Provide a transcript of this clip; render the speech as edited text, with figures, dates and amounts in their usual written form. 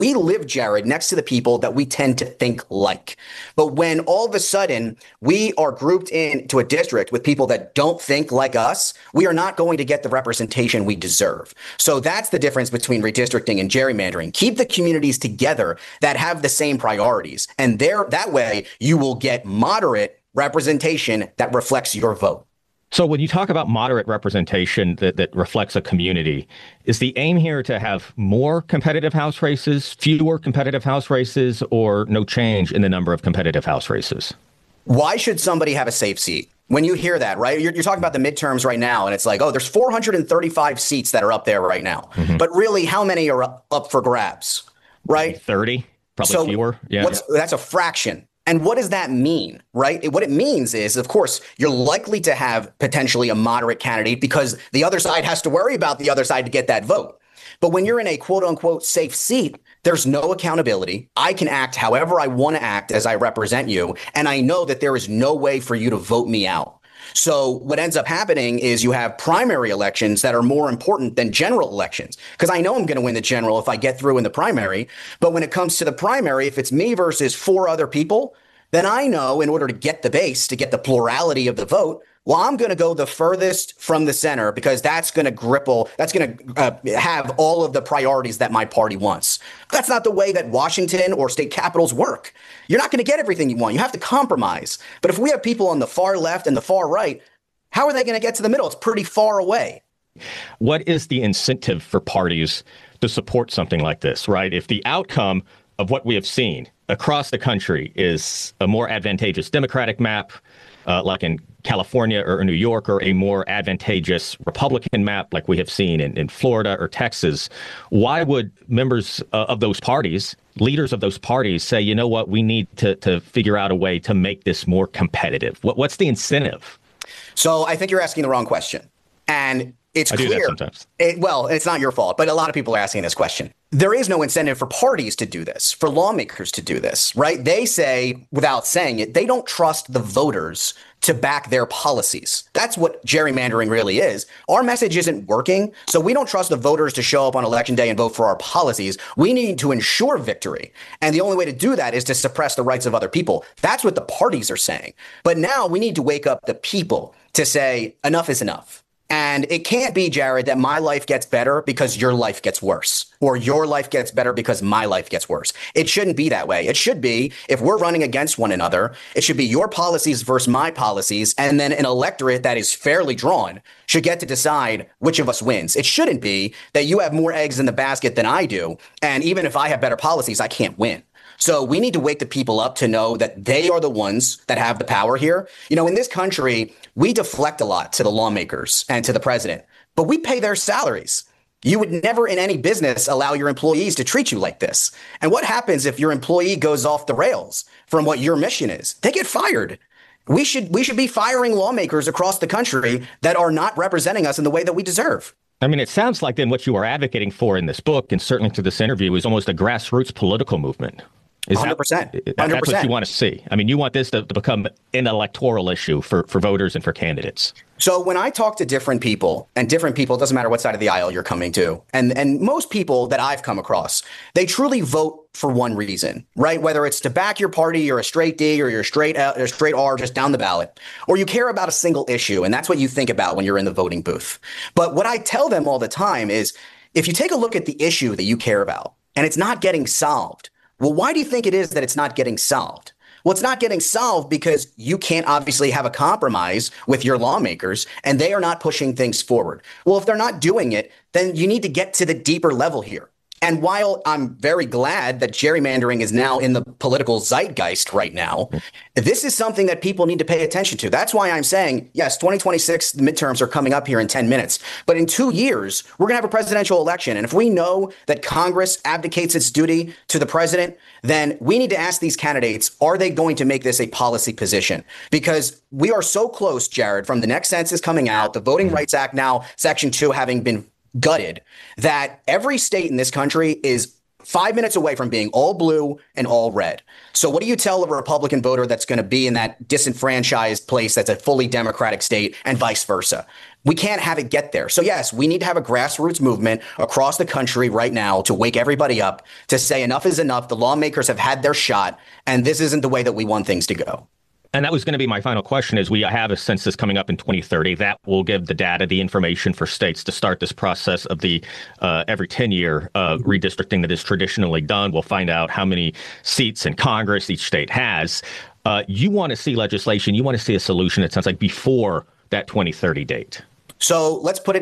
we live, Jared, next to the people that we tend to think like. But when all of a sudden we are grouped into a district with people that don't think like us, we are not going to get the representation we deserve. So that's the difference between redistricting and gerrymandering. Keep the communities together that have the same priorities. And that way you will get moderate representation that reflects your vote. So when you talk about moderate representation that reflects a community, is the aim here to have more competitive House races, fewer competitive House races, or no change in the number of competitive House races? Why should somebody have a safe seat? When you hear that, right, you're talking about the midterms right now, and it's like, oh, there's 435 seats that are up there right now. Mm-hmm. But really, how many are up for grabs, right? Maybe 30, probably fewer. Yeah, that's a fraction. And what does that mean, right? What it means is, of course, you're likely to have potentially a moderate candidate because the other side has to worry about the other side to get that vote. But when you're in a quote unquote safe seat, there's no accountability. I can act however I want to act as I represent you. And I know that there is no way for you to vote me out. So what ends up happening is you have primary elections that are more important than general elections, because I know I'm going to win the general if I get through in the primary. But when it comes to the primary, if it's me versus 4 other people, then I know in order to get the base, to get the plurality of the vote, well, I'm going to go the furthest from the center because that's going to have all of the priorities that my party wants. That's not the way that Washington or state capitals work. You're not going to get everything you want. You have to compromise. But if we have people on the far left and the far right, how are they going to get to the middle? It's pretty far away. What is the incentive for parties to support something like this, right? If the outcome of what we have seen across the country is a more advantageous Democratic map, like in California or New York, or a more advantageous Republican map like we have seen in Florida or Texas, why would members of those parties, leaders of those parties say, you know what, we need to figure out a way to make this more competitive? What's the incentive? So I think you're asking the wrong question. And it's clear. I do that sometimes. It's not your fault, but a lot of people are asking this question. There is no incentive for parties to do this, for lawmakers to do this, right? They say, without saying it, they don't trust the voters to back their policies. That's what gerrymandering really is. Our message isn't working, so we don't trust the voters to show up on election day and vote for our policies. We need to ensure victory. And the only way to do that is to suppress the rights of other people. That's what the parties are saying. But now we need to wake up the people to say enough is enough. And it can't be, Jared, that my life gets better because your life gets worse, or your life gets better because my life gets worse. It shouldn't be that way. It should be, if we're running against one another, it should be your policies versus my policies. And then an electorate that is fairly drawn should get to decide which of us wins. It shouldn't be that you have more eggs in the basket than I do. And even if I have better policies, I can't win. So we need to wake the people up to know that they are the ones that have the power here. You know, in this country, we deflect a lot to the lawmakers and to the president, but we pay their salaries. You would never in any business allow your employees to treat you like this. And what happens if your employee goes off the rails from what your mission is? They get fired. We should be firing lawmakers across the country that are not representing us in the way that we deserve. I mean, it sounds like then what you are advocating for in this book, and certainly through this interview, is almost a grassroots political movement. 100%. That's what you want to see. I mean, you want this to become an electoral issue for voters and for candidates. So when I talk to different people, and different people, it doesn't matter what side of the aisle you're coming to, and most people that I've come across, they truly vote for one reason, right? Whether it's to back your party, you're a straight D, or you're straight R, just down the ballot, or you care about a single issue, and that's what you think about when you're in the voting booth. But what I tell them all the time is, if you take a look at the issue that you care about, and it's not getting solved, well, why do you think it is that it's not getting solved? Well, it's not getting solved because you can't obviously have a compromise with your lawmakers and they are not pushing things forward. Well, if they're not doing it, then you need to get to the deeper level here. And while I'm very glad that gerrymandering is now in the political zeitgeist right now, this is something that people need to pay attention to. That's why I'm saying, yes, 2026 midterms are coming up here in 10 minutes. But in 2 years, we're going to have a presidential election. And if we know that Congress abdicates its duty to the president, then we need to ask these candidates, are they going to make this a policy position? Because we are so close, Jared, from the next census coming out, the Voting Rights Act now, Section 2 having been gutted, that every state in this country is 5 minutes away from being all blue and all red. So what do you tell a Republican voter that's going to be in that disenfranchised place that's a fully Democratic state, and vice versa? We can't have it get there. So yes, we need to have a grassroots movement across the country right now to wake everybody up, to say enough is enough. The lawmakers have had their shot, and this isn't the way that we want things to go. And that was going to be my final question, is we have a census coming up in 2030 that will give the data, the information for states to start this process of the every 10-year redistricting that is traditionally done. We'll find out how many seats in Congress each state has. You want to see legislation, you want to see a solution, it sounds like, before that 2030 date. So let's put it